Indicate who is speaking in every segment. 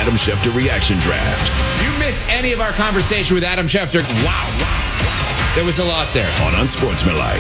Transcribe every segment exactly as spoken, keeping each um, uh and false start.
Speaker 1: Adam Schefter Reaction Draft.
Speaker 2: If you missed any of our conversation with Adam Schefter, wow, wow, there was a lot there.
Speaker 1: On Unsportsmanlike.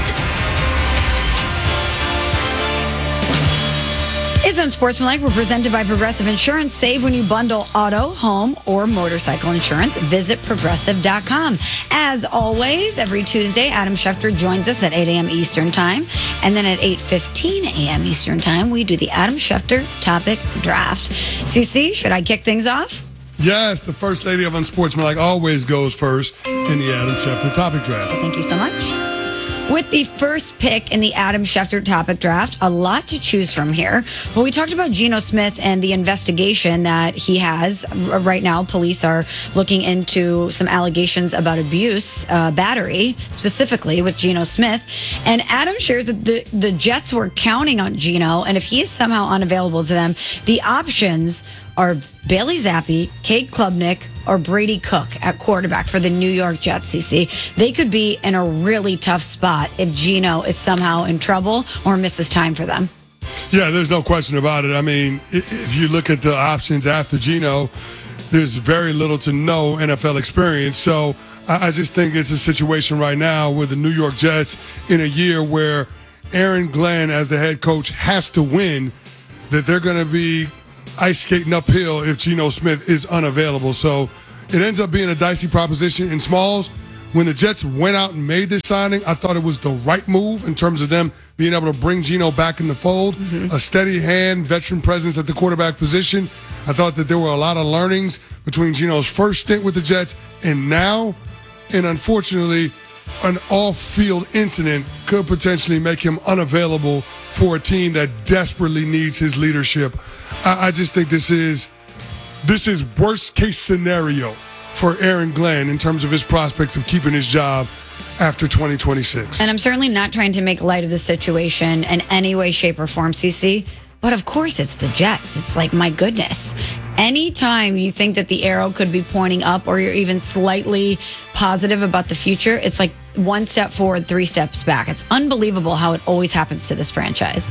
Speaker 3: It's Unsportsmanlike. We're presented by Progressive Insurance. Save when you bundle auto, home, or motorcycle insurance. Visit progressive dot com. As always, every Tuesday, Adam Schefter joins us at eight a.m. Eastern Time. And then at eight fifteen a.m. Eastern Time, we do the Adam Schefter Topic Draft. C C, should I kick things off?
Speaker 4: Yes, the First Lady of Unsportsmanlike always goes first in the Adam Schefter Topic Draft.
Speaker 3: Thank you so much. With the first pick in the Adam Schefter Topic Draft, a lot to choose from here. Well, we talked about Geno Smith and the investigation that he has. Right now, police are looking into some allegations about abuse, uh, battery, specifically with Geno Smith. And Adam shares that the, the Jets were counting on Geno, and if he is somehow unavailable to them, the options are Bailey Zappi, Cade Klubnik, or Brady Cook at quarterback for the New York Jets, C C. They could be in a really tough spot if Geno is somehow in trouble or misses time for them.
Speaker 4: Yeah, there's no question about it. I mean, if you look at the options after Geno, there's very little to no N F L experience. So I just think it's a situation right now with the New York Jets in a year where Aaron Glenn, as the head coach, has to win, that they're going to be ice skating uphill if Geno Smith is unavailable. So it ends up being a dicey proposition. In Smalls, when the Jets went out and made this signing, I thought it was the right move in terms of them being able to bring Geno back in the fold. Mm-hmm. A steady hand, veteran presence at the quarterback position. I thought that there were a lot of learnings between Geno's first stint with the Jets and now. And unfortunately, an off-field incident could potentially make him unavailable for a team that desperately needs his leadership. I, I just think this is this is worst-case scenario for Aaron Glenn in terms of his prospects of keeping his job after twenty twenty-six.
Speaker 3: And I'm certainly not trying to make light of the situation in any way, shape, or form, C C. But of course, it's the Jets. It's like, my goodness. Anytime you think that the arrow could be pointing up or you're even slightly positive about the future, it's like one step forward, three steps back. It's unbelievable how it always happens to this franchise.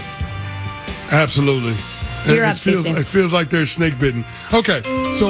Speaker 4: Absolutely.
Speaker 3: You're
Speaker 4: it,
Speaker 3: up,
Speaker 4: it feels,
Speaker 3: C C.
Speaker 4: It feels like they're snake bitten. Okay, so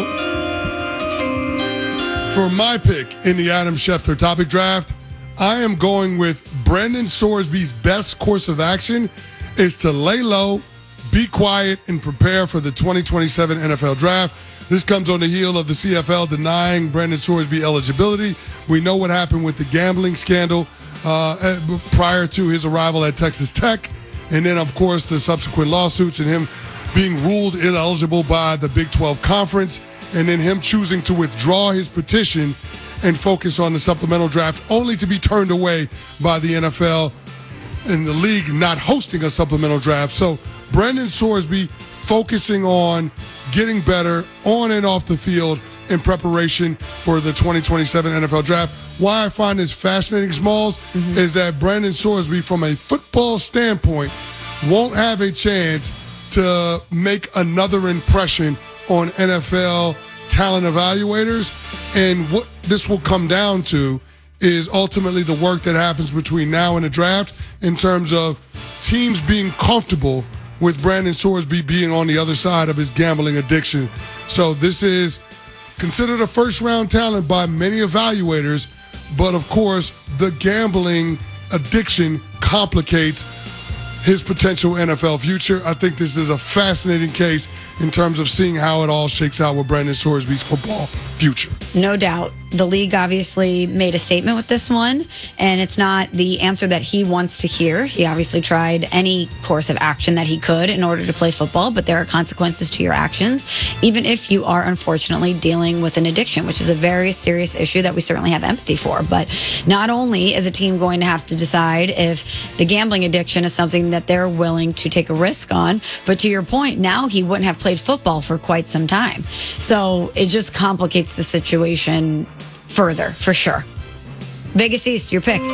Speaker 4: for my pick in the Adam Schefter Topic Draft, I am going with Brandon Sorsby's best course of action is to lay low, be quiet, and prepare for the twenty twenty-seven N F L Draft. This comes on the heel of the C F L denying Brandon Sorsby eligibility. We know what happened with the gambling scandal uh, prior to his arrival at Texas Tech. And then, of course, the subsequent lawsuits and him being ruled ineligible by the Big twelve Conference. And then him choosing to withdraw his petition and focus on the supplemental draft, only to be turned away by the N F L and the league not hosting a supplemental draft. So Brandon Sorsby focusing on getting better on and off the field in preparation for the twenty twenty-seven N F L Draft. Why I find this fascinating, Smalls, mm-hmm. is that Brandon Sorsby, from a football standpoint, won't have a chance to make another impression on N F L talent evaluators. And what this will come down to is ultimately the work that happens between now and the draft in terms of teams being comfortable with Brandon Sorsby being on the other side of his gambling addiction. So this is considered a first-round talent by many evaluators, but of course, the gambling addiction complicates his potential N F L future. I think this is a fascinating case in terms of seeing how it all shakes out with Brandon Sorsby's football future.
Speaker 3: No doubt. The league obviously made a statement with this one, and it's not the answer that he wants to hear. He obviously tried any course of action that he could in order to play football, but there are consequences to your actions, even if you are unfortunately dealing with an addiction, which is a very serious issue that we certainly have empathy for. But not only is a team going to have to decide if the gambling addiction is something that they're willing to take a risk on, but to your point, now he wouldn't have played football for quite some time. So it just complicates the situation further, for sure. Vegas East, your pick.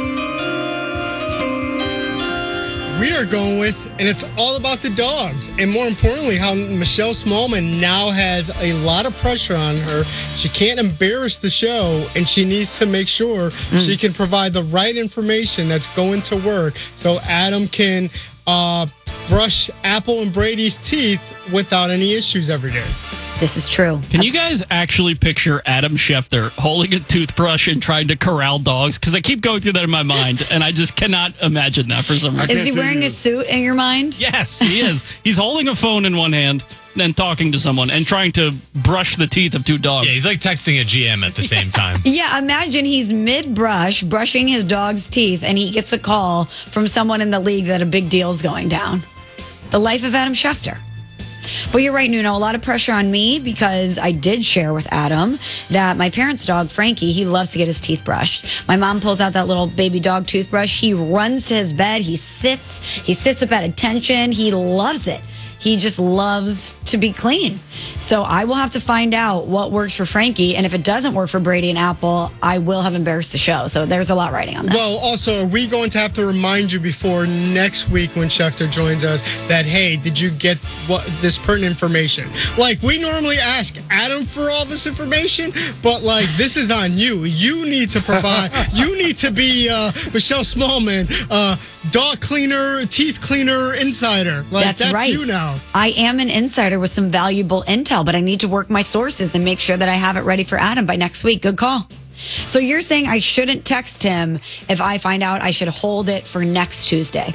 Speaker 5: We are going with, and it's all about the dogs. And more importantly, how Michelle Smallman now has a lot of pressure on her. She can't embarrass the show, and she needs to make sure mm. she can provide the right information that's going to work so Adam can uh, brush Apple and Brady's teeth without any issues every day.
Speaker 3: This is true.
Speaker 6: Can you guys actually picture Adam Schefter holding a toothbrush and trying to corral dogs? Because I keep going through that in my mind, and I just cannot imagine that for some reason.
Speaker 3: Is he wearing a suit in your mind?
Speaker 6: Yes, he is. He's holding a phone in one hand and talking to someone and trying to brush the teeth of two dogs.
Speaker 7: Yeah, he's like texting a G M at the same time.
Speaker 3: Yeah, imagine he's mid-brush, brushing his dog's teeth, and he gets a call from someone in the league that a big deal's going down. The life of Adam Schefter. But you're right, Nuno, a lot of pressure on me because I did share with Adam that my parents' dog, Frankie, he loves to get his teeth brushed. My mom pulls out that little baby dog toothbrush. He runs to his bed. He sits. He sits up at attention. He loves it. He just loves to be clean. So I will have to find out what works for Frankie. And if it doesn't work for Brady and Apple, I will have embarrassed the show. So there's a lot riding on this.
Speaker 5: Well, also, are we going to have to remind you before next week when Schefter joins us that, hey, did you get what this pertinent information? Like, we normally ask Adam for all this information, but, like, this is on you. You need to provide. You need to be uh, Michelle Smallman, uh, dog cleaner, teeth cleaner, insider. Like,
Speaker 3: that's,
Speaker 5: that's
Speaker 3: right.
Speaker 5: you now.
Speaker 3: I am an insider with some valuable intel, but I need to work my sources and make sure that I have it ready for Adam by next week. Good call. So you're saying I shouldn't text him if I find out I should hold it for next Tuesday?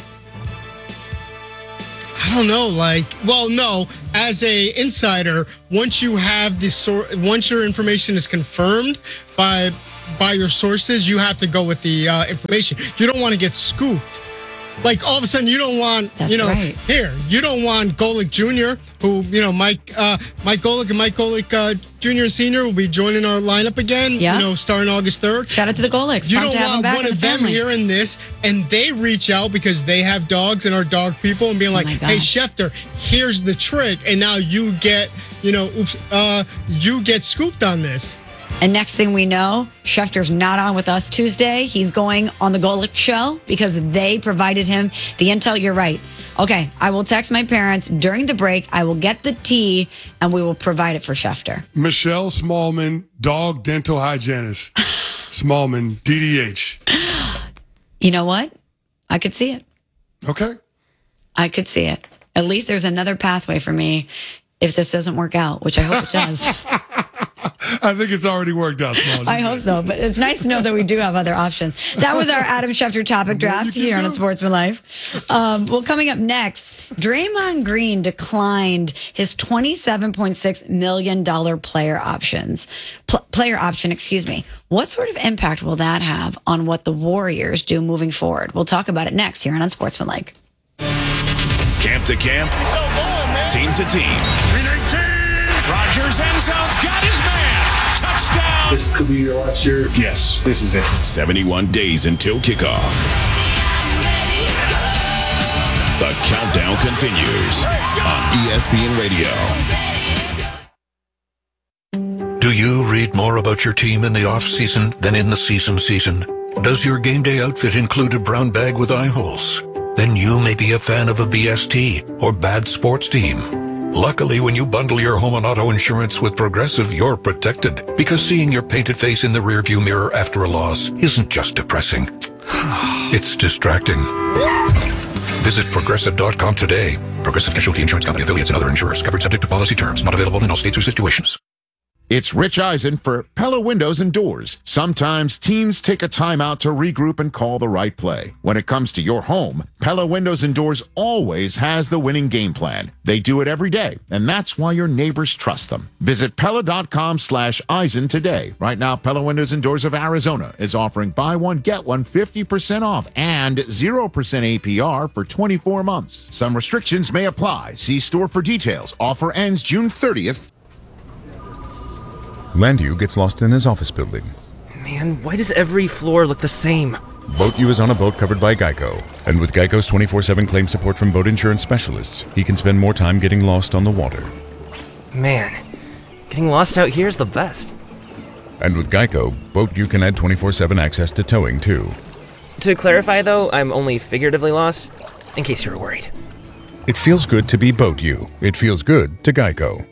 Speaker 5: I don't know. Like, well, no. As a insider, once you have the sor- once your information is confirmed by by your sources, you have to go with the uh, information. You don't want to get scooped. Like, all of a sudden, you don't want,
Speaker 3: That's
Speaker 5: you know,
Speaker 3: right.
Speaker 5: here, you don't want Golick Junior, who, you know, Mike uh, Mike Golick and Mike Golick uh, Junior and Senior will be joining our lineup again,
Speaker 3: Yeah.
Speaker 5: you know, starting August third.
Speaker 3: Shout out to the Golicks.
Speaker 5: You
Speaker 3: Pumped
Speaker 5: don't
Speaker 3: to have them
Speaker 5: want
Speaker 3: back
Speaker 5: one
Speaker 3: in
Speaker 5: of
Speaker 3: the
Speaker 5: them
Speaker 3: family.
Speaker 5: hearing this, and they reach out because they have dogs and are dog people and being like,
Speaker 3: my
Speaker 5: hey,
Speaker 3: gosh.
Speaker 5: Schefter, here's the trick. And now you get, you know, oops, uh, you get scooped on this.
Speaker 3: And next thing we know, Schefter's not on with us Tuesday. He's going on the Golick show because they provided him the intel. You're right. Okay, I will text my parents during the break. I will get the tea, and we will provide it for Schefter.
Speaker 4: Michelle Smallman, dog dental hygienist. Smallman, D D H.
Speaker 3: You know what? I could see it.
Speaker 4: Okay.
Speaker 3: I could see it. At least there's another pathway for me if this doesn't work out, which I hope it does.
Speaker 4: I think it's already worked out, Small.
Speaker 3: I hope so, but it's nice to know that we do have other options. That was our Adam Schefter topic draft here on Sportsman Life. Um, well, coming up next, Draymond Green declined his twenty-seven point six million dollars player options. Pl- player option, excuse me. What sort of impact will that have on what the Warriors do moving forward? We'll talk about it next here on Sportsman Like.
Speaker 1: Camp to camp, team to team.
Speaker 8: three nineteen. Rodgers end zone's got his man. Touchdown.
Speaker 9: This could be your last year.
Speaker 8: Yes, this is it.
Speaker 1: seventy-one days until kickoff. The countdown continues on E S P N Radio.
Speaker 10: Do you read more about your team in the off-season than in the season season? Does your game day outfit include a brown bag with eye holes? Then you may be a fan of a B S T or bad sports team. Luckily, when you bundle your home and auto insurance with Progressive, you're protected, because seeing your painted face in the rearview mirror after a loss isn't just depressing. It's distracting. Visit Progressive dot com today. Progressive Casualty Insurance Company, affiliates, and other insurers. Covered subject to policy terms. Not available in all states or situations.
Speaker 11: It's Rich Eisen for Pella Windows and Doors. Sometimes teams take a timeout to regroup and call the right play. When it comes to your home, Pella Windows and Doors always has the winning game plan. They do it every day, and that's why your neighbors trust them. Visit Pella dot com slash Eisen today. Right now, Pella Windows and Doors of Arizona is offering buy one, get one fifty percent off and zero percent A P R for twenty-four months. Some restrictions may apply. See store for details. Offer ends June thirtieth.
Speaker 12: Landu gets lost in his office building.
Speaker 13: Man, why does every floor look the same?
Speaker 12: BoatU is on a boat covered by Geico. And with Geico's twenty-four seven claim support from boat insurance specialists, he can spend more time getting lost on the water.
Speaker 13: Man, getting lost out here is the best.
Speaker 12: And with Geico, BoatU can add twenty-four seven access to towing, too.
Speaker 13: To clarify, though, I'm only figuratively lost, in case you were worried.
Speaker 12: It feels good to be BoatU. It feels good to Geico.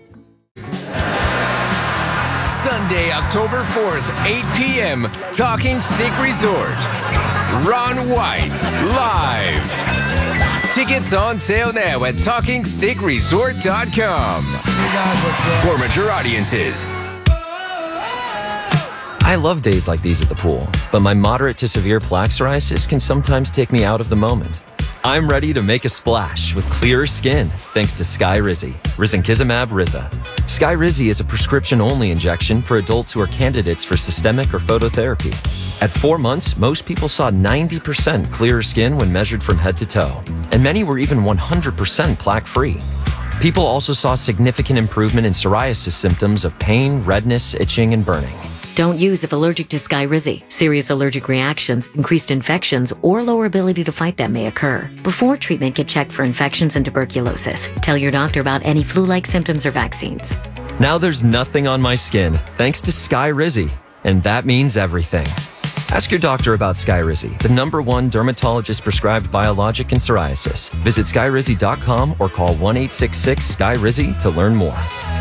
Speaker 14: Sunday, October fourth, eight p.m., Talking Stick Resort. Ron White, live. Tickets on sale now at talking stick resort dot com. For mature audiences.
Speaker 9: I love days like these at the pool, but my moderate to severe plaque psoriasis can sometimes take me out of the moment. I'm ready to make a splash with clearer skin thanks to Skyrizi, risankizumab Riza. Skyrizi is a prescription-only injection for adults who are candidates for systemic or phototherapy. At four months, most people saw ninety percent clearer skin when measured from head to toe, and many were even one hundred percent plaque-free. People also saw significant improvement in psoriasis symptoms of pain, redness, itching, and burning.
Speaker 15: Don't use if allergic to Skyrizi. Serious allergic reactions, increased infections, or lower ability to fight them may occur. Before treatment, get checked for infections and tuberculosis. Tell your doctor about any flu-like symptoms or vaccines.
Speaker 9: Now there's nothing on my skin thanks to Skyrizi, and that means everything. Ask your doctor about Skyrizi, the number one dermatologist-prescribed biologic in psoriasis. Visit skyrizi dot com or call one eight six six Sky Rizi to learn more.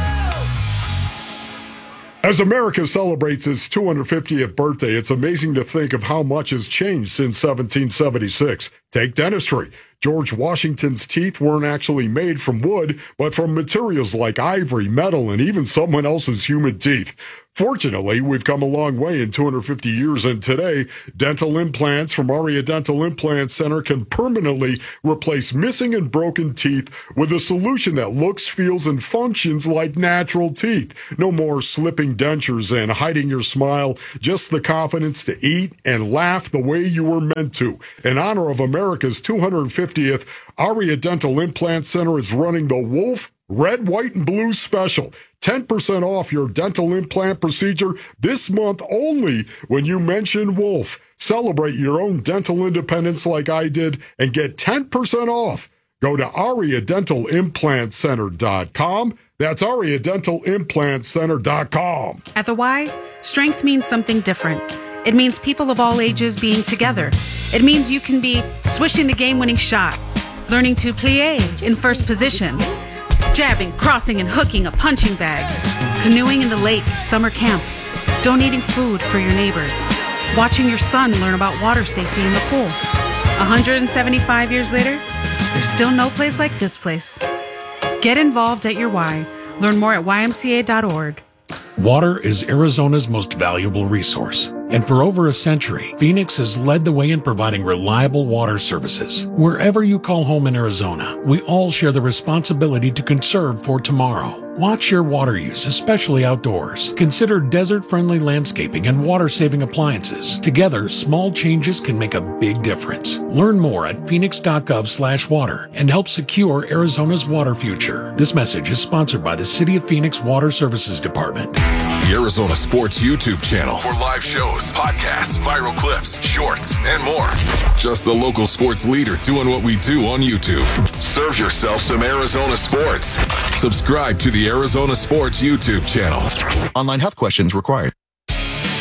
Speaker 16: As America celebrates its two hundred fiftieth birthday, it's amazing to think of how much has changed since seventeen seventy-six. Take dentistry. George Washington's teeth weren't actually made from wood, but from materials like ivory, metal, and even someone else's human teeth. Fortunately, we've come a long way in two hundred fifty years, and today, dental implants from Aria Dental Implant Center can permanently replace missing and broken teeth with a solution that looks, feels, and functions like natural teeth. No more slipping dentures and hiding your smile, just the confidence to eat and laugh the way you were meant to. In honor of America's two hundred fiftieth, Aria Dental Implant Center is running the Wolf Red, White, and Blue Special. ten percent off your dental implant procedure this month only when you mention Wolf. Celebrate your own dental independence like I did and get ten percent off. Go to aria dental implant center dot com. That's aria dental implant center dot com.
Speaker 17: At the Y, strength means something different. It means people of all ages being together. It means you can be swishing the game-winning shot, learning to plie in first position, jabbing, crossing, and hooking a punching bag, canoeing in the lake at summer camp, donating food for your neighbors, watching your son learn about water safety in the pool. one hundred seventy-five years later, there's still no place like this place. Get involved at your Y. Learn more at y m c a dot org.
Speaker 18: Water is Arizona's most valuable resource. And for over a century, Phoenix has led the way in providing reliable water services. Wherever you call home in Arizona, we all share the responsibility to conserve for tomorrow. Watch your water use, especially outdoors. Consider desert-friendly landscaping and water-saving appliances. Together, small changes can make a big difference. Learn more at phoenix dot gov slash water and help secure Arizona's water future. This message is sponsored by the City of Phoenix Water Services Department.
Speaker 1: The Arizona Sports YouTube channel for live shows, podcasts, viral clips, shorts, and more. Just the local sports leader doing what we do on YouTube. Serve yourself some Arizona sports. Subscribe to the Arizona Sports YouTube channel.
Speaker 19: Online health questions required.